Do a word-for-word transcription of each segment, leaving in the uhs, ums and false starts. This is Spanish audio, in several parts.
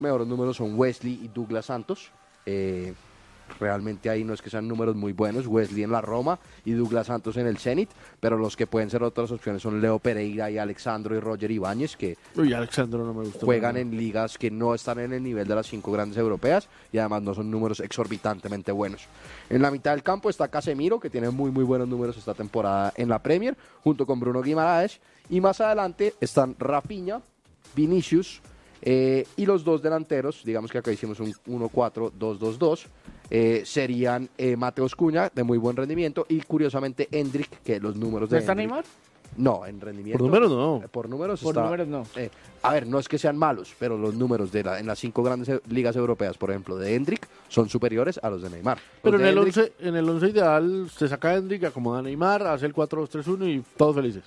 mejores números son Wesley y Douglas Santos. Eh, realmente ahí no es que sean números muy buenos, Wesley en la Roma y Douglas Santos en el Zenit, pero los que pueden ser otras opciones son Leo Pereira y Alexandro y Roger Ibáñez, que Uy, Alexandro no me gustó. juegan en ligas que no están en el nivel de las cinco grandes europeas y además no son números exorbitantemente buenos. En la mitad del campo está Casemiro, que tiene muy muy buenos números esta temporada en la Premier, junto con Bruno Guimaraes, y más adelante están Rafinha, Vinicius, Eh, y los dos delanteros, digamos que acá hicimos un uno cuatro dos dos dos, eh, serían eh, Mateus Cunha, de muy buen rendimiento, y curiosamente Endrick, que los números de ¿No está Endrick, Neymar? No, en rendimiento. Por números no. eh, Por números Por está, números no. eh, a ver, no es que sean malos, pero los números de la, en las cinco grandes e- ligas europeas, por ejemplo, de Endrick, son superiores a los de Neymar. Los Pero en de el, Endrick- once, en el once ideal se saca a Endrick, acomoda a Neymar, hace el cuatro dos tres uno y todos felices.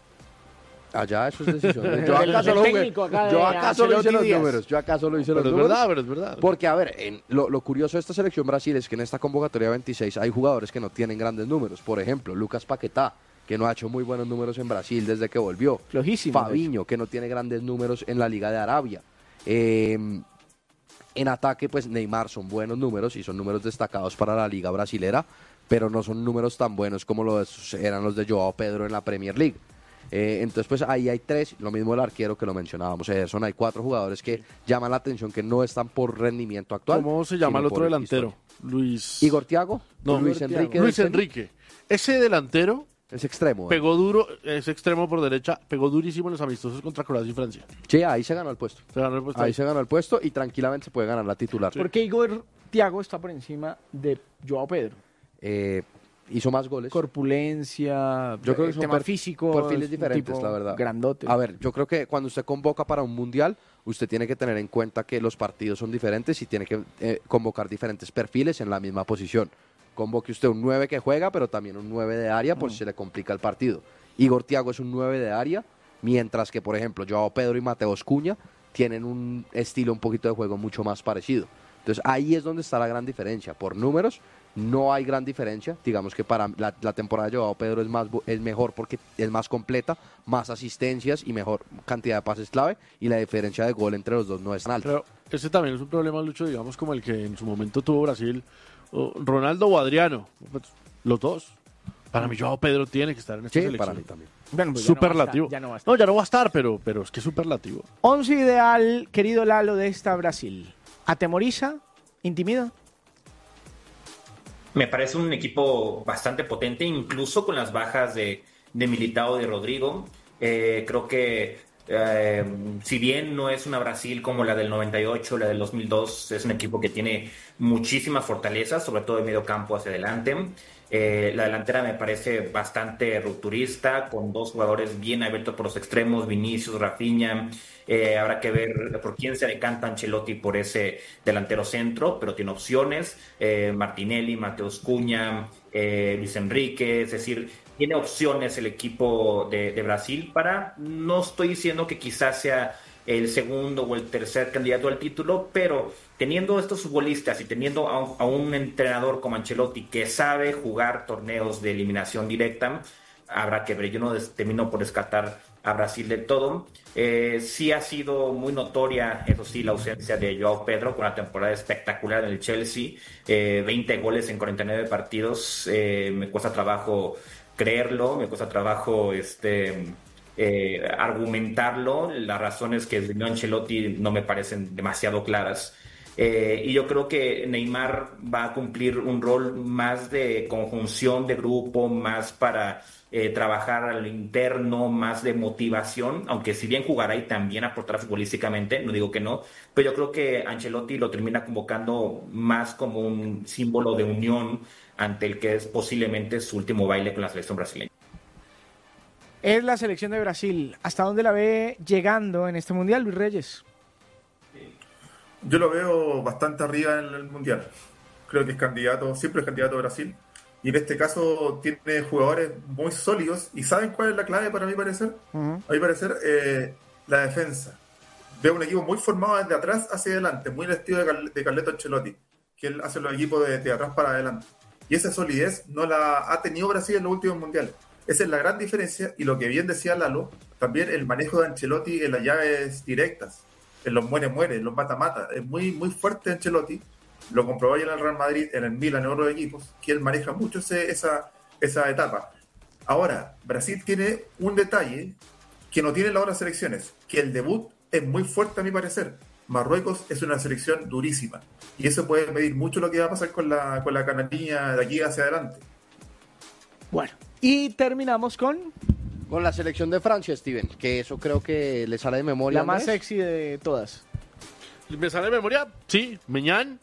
Allá eso es decisión. Yo El- acá el solo jugué- técnico acá de yo acá solo hice Ancelotti los Díaz. números. Yo acá solo hice Pero los es números. verdad, pero es verdad. Porque, a ver, en, lo, lo curioso de esta selección Brasil es que en esta convocatoria veintiséis hay jugadores que no tienen grandes números. Por ejemplo, Lucas Paquetá, que no ha hecho muy buenos números en Brasil desde que volvió. Flojísimo. Fabinho, que no tiene grandes números en la Liga de Arabia. Eh, en ataque, pues Neymar son buenos números y son números destacados para la Liga Brasilera, pero no son números tan buenos como los eran los de Joao Pedro en la Premier League. Eh, entonces, pues ahí hay tres, lo mismo el arquero que lo mencionábamos, Ederson, hay cuatro jugadores que llaman la atención que no están por rendimiento actual. ¿Cómo se llama sino el otro por delantero? historia. Luis... Igor Thiago, No, Luis Igor Enrique. Thiago. Luis del Zenit, Enrique. Ese delantero es extremo. ¿eh? pegó duro, es extremo por derecha, pegó durísimo en los amistosos contra Croacia y Francia. Sí, ahí se ganó el puesto. Se ganó el puesto Ahí ahí. se ganó el puesto y tranquilamente se puede ganar la titular. Porque Igor Thiago está por encima de Joao Pedro. Eh, hizo más goles. Corpulencia, Yo creo que eh, son tema per- físico, perfiles es un diferentes, tipo la verdad. Grandote. A ver, yo creo que cuando usted convoca para un mundial, usted tiene que tener en cuenta que los partidos son diferentes y tiene que eh, convocar diferentes perfiles en la misma posición. Convoque usted un nueve que juega, pero también un nueve de área, por si se le complica el partido. Igor Thiago es un nueve de área, mientras que, por ejemplo, Joao Pedro y Mateus Cunha tienen un estilo, un poquito de juego mucho más parecido. Entonces, ahí es donde está la gran diferencia. Por números, no hay gran diferencia. Digamos que para la, la temporada de Joao Pedro es, más, bu- es mejor porque es más completa, más asistencias y mejor cantidad de pases clave, y la diferencia de gol entre los dos no es tan alta. Pero ese también es un problema, Lucho, digamos, como el que en su momento tuvo Brasil, o Ronaldo o Adriano. Pues, los dos. Para mí, Joao Pedro tiene que estar en esta Sí, selección. para mí también. Bueno, pues ya no va a Superlativo. estar, ya no va a estar. No, ya no va a estar, pero, pero es que es superlativo. Once ideal, querido Lalo, de esta Brasil. ¿Atemoriza? ¿Intimida? Me parece un equipo bastante potente, incluso con las bajas de, de Militao y de Rodrigo. Eh, creo que eh, si bien no es una Brasil como la del noventa y ocho, la del dos mil dos, es un equipo que tiene muchísimas fortalezas, sobre todo de medio campo hacia adelante. Eh, la delantera me parece bastante rupturista, con dos jugadores bien abiertos por los extremos, Vinicius, Rafinha. Eh, habrá que ver por quién se decanta Ancelotti por ese delantero centro, pero tiene opciones. Eh, Martinelli, Mateus Cunha, eh, Luis Enrique, es decir, tiene opciones el equipo de, de Brasil para, no estoy diciendo que quizás sea el segundo o el tercer candidato al título, pero teniendo estos futbolistas y teniendo a un, a un entrenador como Ancelotti que sabe jugar torneos de eliminación directa, habrá que ver. Yo no des, termino por descartar a Brasil del todo. Eh, sí ha sido muy notoria, eso sí, la ausencia de Joao Pedro con una temporada espectacular en el Chelsea, eh, veinte goles en cuarenta y nueve partidos. Eh, me cuesta trabajo creerlo, me cuesta trabajo este eh, argumentarlo. Las razones que dio Ancelotti no me parecen demasiado claras. Eh, y yo creo que Neymar va a cumplir un rol más de conjunción de grupo, más para eh, trabajar al interno, más de motivación, aunque si bien jugará y también aportará futbolísticamente, no digo que no, pero yo creo que Ancelotti lo termina convocando más como un símbolo de unión ante el que es posiblemente su último baile con la selección brasileña. Es la selección de Brasil. ¿Hasta dónde la ve llegando en este Mundial, Luis Reyes? Yo lo veo bastante arriba en el Mundial. Creo que es candidato, siempre es candidato a Brasil. Y en este caso tiene jugadores muy sólidos. ¿Y saben cuál es la clave para mi parecer? Uh-huh. A mi parecer, eh, la defensa. Veo un equipo muy formado desde atrás hacia adelante, muy el estilo de, Car- de Carleto Ancelotti, que él hace los equipos de, de atrás para adelante. Y esa solidez no la ha tenido Brasil en los últimos mundiales. Esa es la gran diferencia. Y lo que bien decía Lalo, también el manejo de Ancelotti en las llaves directas. en los muere-muere, en los mata-mata. Es muy, muy fuerte Ancelotti. Lo comprobó ya en el Real Madrid, en el Milan, en otros equipos, que él maneja mucho ese, esa, esa etapa. Ahora, Brasil tiene un detalle que no tienen las otras selecciones, que el debut es muy fuerte a mi parecer. Marruecos es una selección durísima y eso puede medir mucho lo que va a pasar con la, con la canariña de aquí hacia adelante. Bueno, y terminamos con Con la selección de Francia, Steven, que eso creo que le sale de memoria. la más Andrés. sexy de todas. ¿Me sale de memoria? Sí, Meñán.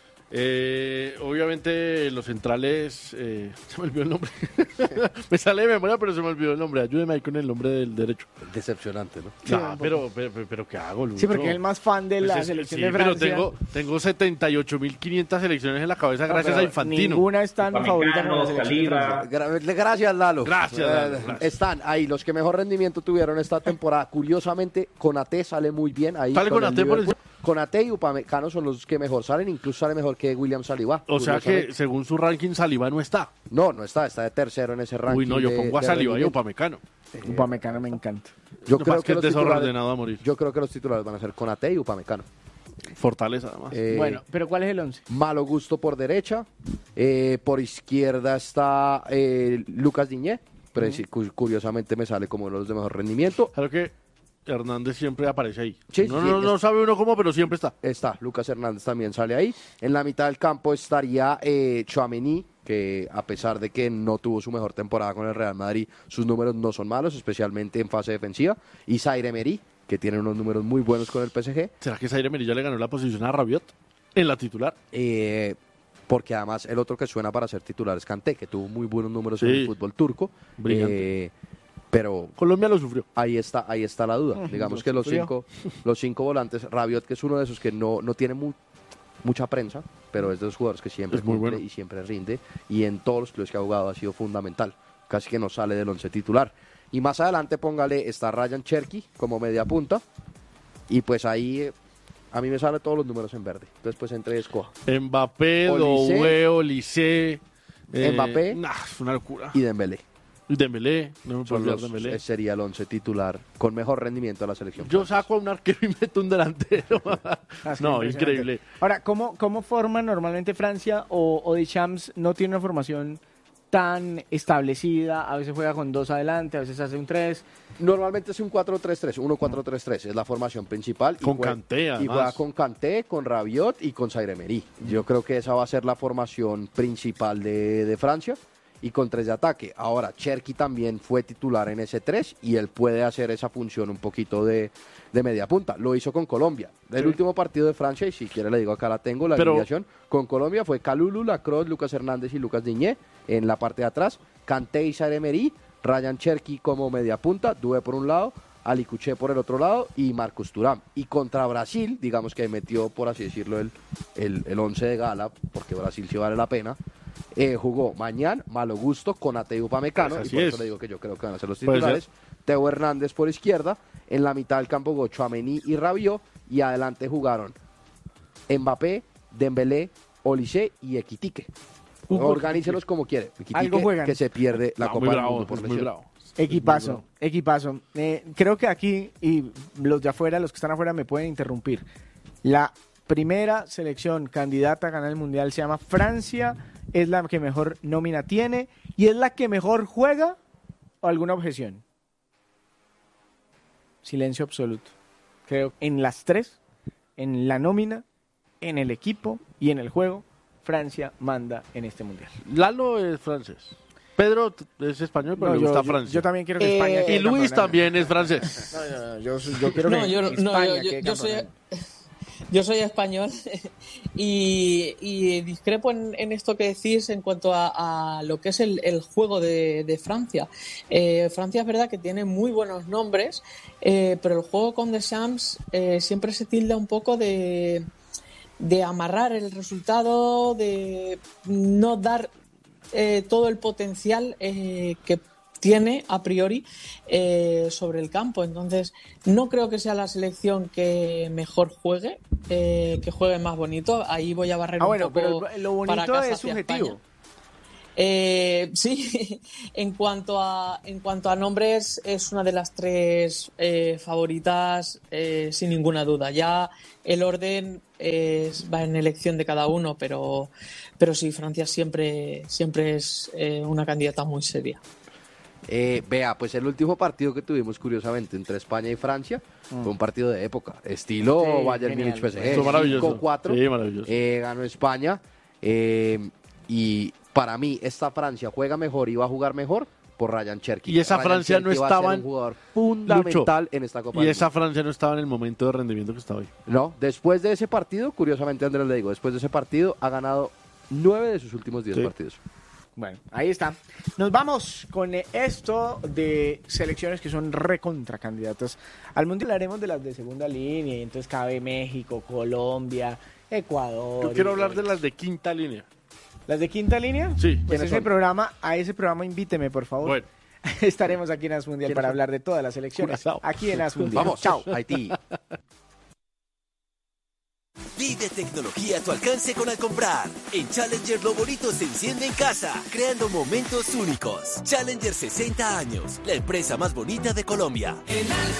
Eh, obviamente los centrales, eh, se me olvidó el nombre. Me sale de memoria, pero se me olvidó el nombre. Ayúdeme ahí con el nombre del derecho. Decepcionante, ¿no? Sí, Ah, un poco. pero, pero, pero, pero ¿qué hago, Lucho? Sí, porque es el más fan de Pues la es- selección sí, de pero Francia. tengo, tengo setenta y ocho mil quinientas selecciones en la cabeza No, gracias pero a Infantino. Ninguna es tan Upamecano, favorita como la selección de Saliba. Francia. Gra- Gracias, Lalo. Gracias, Lalo, Eh, gracias. Están ahí los que mejor rendimiento tuvieron esta temporada. Curiosamente, Konaté sale muy bien ahí. Sale con el Konaté por Liverpool. Konaté y Upamecano son los que mejor salen, incluso sale mejor que William Saliba. O sea que curiosamente. según su ranking Saliba no está. No, no está, está de tercero en ese ranking. Uy, no, yo de- pongo a de Saliba y a rendimiento. Upamecano. Upamecano me encanta. Yo No, creo más que, que los es titulares, desordenado a morir. yo creo que los titulares van a ser Konaté y Upamecano. Fortaleza, además. Eh, Bueno, pero ¿cuál es el once? Malo Gusto por derecha. Eh, por izquierda está eh, Lucas Diñé. Pero sí, cu- curiosamente me sale como uno de los de mejor rendimiento. Claro que Hernández siempre aparece ahí. Sí, no, sí, no, no es- sabe uno cómo, pero siempre está. Está, Lucas Hernández también sale ahí. En la mitad del campo estaría eh, Tchouaméni, que a pesar de que no tuvo su mejor temporada con el Real Madrid, sus números no son malos, especialmente en fase defensiva. Y Zaire Emery, que tiene unos números muy buenos con el P S G. ¿Será que Zaire Emery ya le ganó la posición a Rabiot en la titular? Eh, porque además el otro que suena para ser titular es Kanté, que tuvo muy buenos números en Sí. el fútbol turco. Brillante. Eh, pero Colombia lo sufrió. ahí está, ahí está la duda. Digamos lo que los sufrió. cinco, los cinco volantes, Rabiot, que es uno de esos que no, no tiene mu- mucha prensa, pero es de los jugadores que siempre Es muy cumple bueno. y siempre rinde. Y en todos los clubes que ha jugado ha sido fundamental. Casi que no sale del once titular. Y más adelante, póngale, está Ryan Cherky como media punta. Y pues ahí eh, a mí me salen todos los números en verde. Entonces, pues entre escoja. Mbappé, Olise. Doué, Olise. eh, Mbappé. Nah, es una locura. Y Dembélé. Dembélé, no me puedo Son olvidar los- de Dembélé. ese sería el once titular con mejor rendimiento de la selección. Yo saco a un arquero y meto un delantero. Ah, es que no, impresionante. increíble. Ahora, ¿cómo, cómo forman normalmente Francia o, o Deschamps no tiene una formación tan establecida? A veces juega con dos adelante, a veces hace un tres. Normalmente es un cuatro tres tres, uno cuatro tres tres, es la formación principal. Y Con juega- Kanté, Y además. juega con Kanté, con Rabiot y con Zaire Emery. Yo creo que esa va a ser la formación principal de, de Francia y con tres de ataque. Ahora, Cherky también fue titular en ese tres y él puede hacer esa función un poquito de, de media punta. Lo hizo con Colombia. El Sí. último partido de Francia, y si quiere le digo acá la tengo, la Pero- alineación con Colombia fue Kalulu, Lacroix, Lucas Hernández y Lucas Diñé en la parte de atrás, Kanté y Zaire Emery, Ryan Cherky como media punta, Doué por un lado, Ali Cuché por el otro lado y Marcus Thuram. Y contra Brasil, digamos que ahí metió, por así decirlo, el, el, el once de gala, porque Brasil sí vale la pena. Eh, jugó Mañán, Malo Gusto, Konaté y Upamecano, Pues y así por es. eso le digo que yo creo que van a ser los Puede titulares. Teo Hernández por izquierda, en la mitad del campo jugó Tchouaméni y Rabiot, y adelante jugaron Mbappé, Dembélé, Olise y Equitique. Hugo Organícelos como quiere. Equitique, Algo juegan. que se pierde la No, Copa muy del bravo, Mundo por es muy lesión. bravo. Equipazo, equipazo. Eh, creo que aquí, y los de afuera, los que están afuera me pueden interrumpir. La primera selección candidata a ganar el Mundial se llama Francia, es la que mejor nómina tiene y es la que mejor juega. ¿O alguna objeción? Silencio absoluto. Creo que en las tres, en la nómina, en el equipo y en el juego, Francia manda en este Mundial. Lalo es francés. Pedro t- es español, pero No, le yo, gusta yo- Francia. yo también quiero que Eh, España quede Y Luis campeona. también es francés. No, no, no, yo, yo quiero No, que yo, no, España yo, yo- quede yo soy, campeona. yo soy español y, y discrepo en, en esto que decís en cuanto a, a lo que es el, el juego de, de Francia. Eh, Francia es verdad que tiene muy buenos nombres, eh, pero el juego con Deschamps eh, siempre se tilda un poco de, de amarrar el resultado, de no dar eh, todo el potencial eh, que tiene a priori eh, sobre el campo. Entonces, no creo que sea la selección que mejor juegue, eh, que juegue más bonito. Ahí voy a barrer Ah, un bueno, poco pero lo para bonito casa es hacia subjetivo. España. Eh, sí, en cuanto a en cuanto a nombres es una de las tres eh, favoritas eh, sin ninguna duda. Ya el orden es, va en elección de cada uno, pero pero sí, Francia siempre siempre es eh, una candidata muy seria. Eh, vea, pues el último partido que tuvimos curiosamente entre España y Francia mm. fue un partido de época, estilo sí, Bayern Múnich P S G, cinco cuatro, sí, maravilloso. Eh, ganó España eh, y para mí esta Francia juega mejor y va a jugar mejor por Ryan Cherki. Y esa Ryan Francia Cherki no va estaba a ser un jugador fundamental Lucho, en esta Copa y del esa Mundo. Francia no estaba en el momento de rendimiento que está hoy. No, después de ese partido, curiosamente Andrés le digo, después de ese partido ha ganado nueve de sus últimos diez sí. partidos. Bueno, ahí está. Nos vamos con esto de selecciones que son recontra candidatas al Mundial. Hablaremos de las de segunda línea, y entonces cabe México, Colombia, Ecuador. Yo quiero y... hablar de las de quinta línea. ¿Las de quinta línea? Sí. Pues ese son? programa, a ese programa invíteme, por favor. Bueno. Estaremos aquí en As Mundial para son? hablar de todas las selecciones. Curazao. Aquí en As Mundial. Vamos, chao. Haití. Vive tecnología a tu alcance con Al Comprar. En Challenger lo bonito se enciende en casa, creando momentos únicos. Challenger sesenta años, la empresa más bonita de Colombia. En Al